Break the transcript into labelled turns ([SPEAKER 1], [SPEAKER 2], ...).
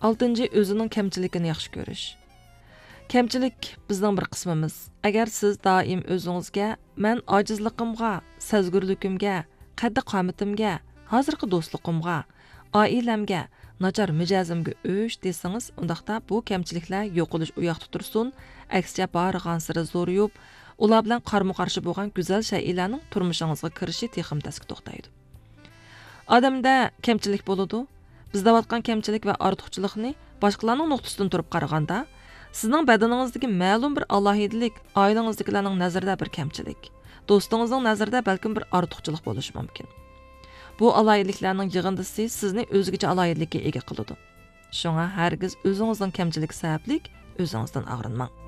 [SPEAKER 1] 6. O'zining kamchiligini yaxshi ko'rish. Kamchilik bizning bir qismimiz. Agar siz doim o'zingizga, men ojizligimga, sezgurligimga, qaddi-qomatimga, hozirgi do'stligimga, oilamga, nachar mijozimga o'sh desangiz, undaqda bu kamchiliklar yo'qolish u yoqda tursin, aksicha borg'ansiri zo'rayib, ular bilan qarama-qarshi bo'lgan go'zal shaylarning turmushingizga kirishi texim tasga to'xtaydi. Odamda kamchilik bo'ladi. Bizda vatqan kamchilik va ortiqchilikni boshqalarning nuqtasidan turib qaraganda, sizning badaningizdagi ma'lum bir alohidalik, oilangizdagilarning nazarida bir kamchilik, do'stingizning nazarida balkim bir ortiqchilik bo'lishi mumkin. Bu alohidliklarning yig'indisi sizni o'zgacha alohidlikka ega qiladi. Shunga hargiz o'zingizning kamchilik sababli o'zingizdan og'rinmang.